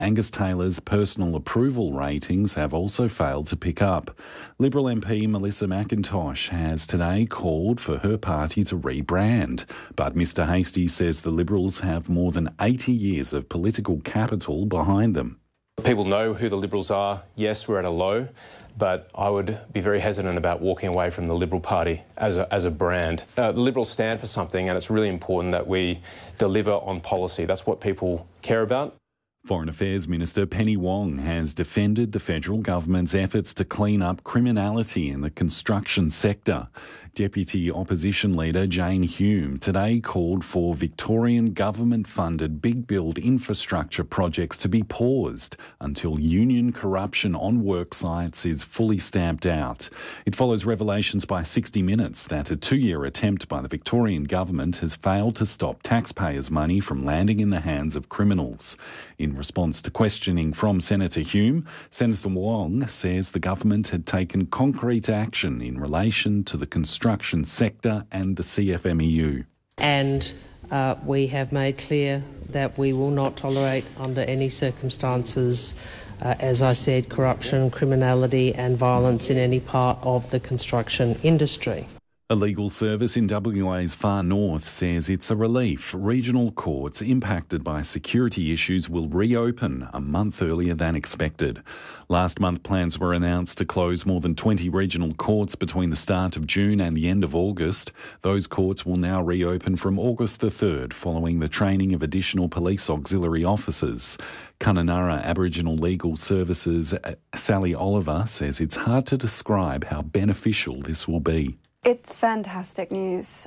Angus Taylor's personal approval ratings have also failed to pick up. Liberal MP Melissa McIntosh has today called for her party to rebrand. But Mr Hastie says the Liberals have more than 80 years of political capital behind them. People know who the Liberals are. Yes, we're at a low, but I would be very hesitant about walking away from the Liberal Party as a brand. The Liberals stand for something, and it's really important that we deliver on policy. That's what people care about. Foreign Affairs Minister Penny Wong has defended the federal government's efforts to clean up criminality in the construction sector. Deputy Opposition Leader Jane Hume today called for Victorian government-funded big build infrastructure projects to be paused until union corruption on work sites is fully stamped out. It follows revelations by 60 Minutes that a 2-year attempt by the Victorian government has failed to stop taxpayers' money from landing in the hands of criminals. In response to questioning from Senator Hume, Senator Wong says the government had taken concrete action in relation to the construction sector and the CFMEU. And we have made clear that we will not tolerate under any circumstances, as I said, corruption, criminality and violence in any part of the construction industry. A legal service in WA's far north says it's a relief. Regional courts impacted by security issues will reopen a month earlier than expected. Last month, plans were announced to close more than 20 regional courts between the start of June and the end of August. Those courts will now reopen from August the 3rd, following the training of additional police auxiliary officers. Kununurra Aboriginal Legal Services Sally Oliver says it's hard to describe how beneficial this will be. It's fantastic news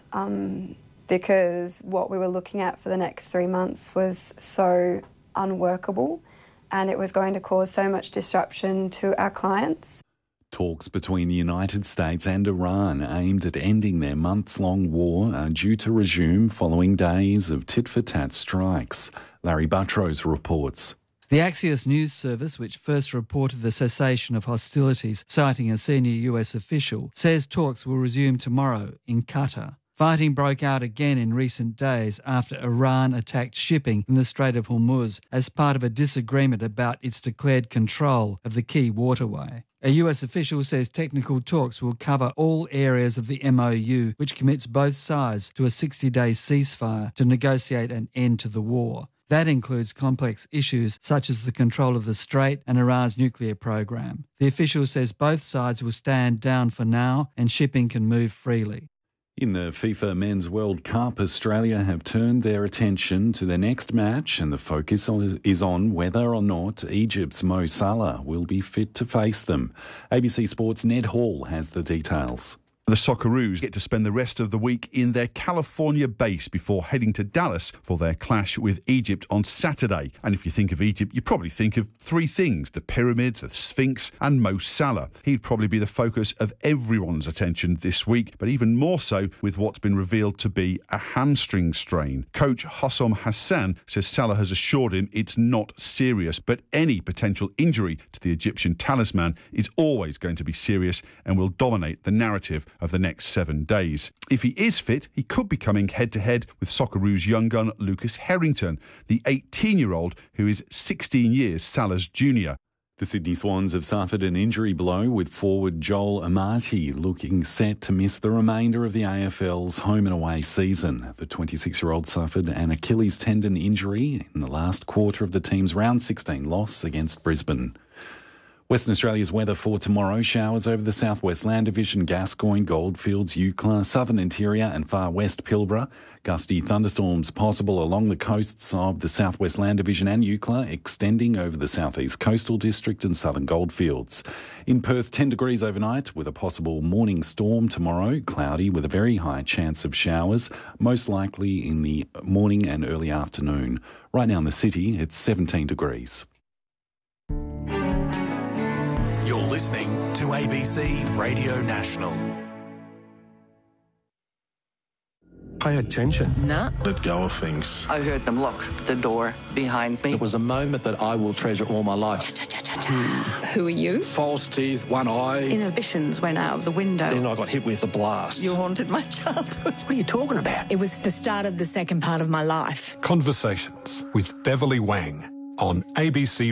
because what we were looking at for the next 3 months was so unworkable and it was going to cause so much disruption to our clients. Talks between the United States and Iran aimed at ending their months-long war are due to resume following days of tit-for-tat strikes. Larry Buttrose reports. The Axios News Service, which first reported the cessation of hostilities, citing a senior US official, says talks will resume tomorrow in Qatar. Fighting broke out again in recent days after Iran attacked shipping in the Strait of Hormuz as part of a disagreement about its declared control of the key waterway. A US official says technical talks will cover all areas of the MOU, which commits both sides to a 60-day ceasefire to negotiate an end to the war. That includes complex issues such as the control of the Strait and Iran's nuclear program. The official says both sides will stand down for now and shipping can move freely. In the FIFA Men's World Cup, Australia have turned their attention to their next match, and the focus is on whether or not Egypt's Mo Salah will be fit to face them. ABC Sports' Ned Hall has the details. The Socceroos get to spend the rest of the week in their California base before heading to Dallas for their clash with Egypt on Saturday. And if you think of Egypt, you probably think of three things: the pyramids, the Sphinx and Mo Salah. He'd probably be the focus of everyone's attention this week, but even more so with what's been revealed to be a hamstring strain. Coach Hossam Hassan says Salah has assured him it's not serious, but any potential injury to the Egyptian talisman is always going to be serious and will dominate the narrative of the next 7 days. If he is fit, he could be coming head-to-head with Socceroos young gun Lucas Harrington, the 18-year-old who is 16 years Salah's junior. The Sydney Swans have suffered an injury blow, with forward Joel Amati looking set to miss the remainder of the AFL's home and away season. The 26-year-old suffered an Achilles tendon injury in the last quarter of the team's round 16 loss against Brisbane. Western Australia's weather for tomorrow: showers over the southwest Land Division, Gascoyne, Goldfields, Eucla, southern interior and far west Pilbara. Gusty thunderstorms possible along the coasts of the southwest Land Division and Eucla, extending over the southeast coastal district and southern Goldfields. In Perth, 10 degrees overnight with a possible morning storm tomorrow. Cloudy with a very high chance of showers, most likely in the morning and early afternoon. Right now in the city, it's 17 degrees. You're listening to ABC Radio National. Pay attention. No. Let go of things. I heard them lock the door behind me. It was a moment that I will treasure all my life. Who are you? False teeth, one eye. Inhibitions went out of the window. Then I got hit with a blast. You haunted my childhood. What are you talking about? It was the start of the second part of my life. Conversations with Beverly Wang. on ABC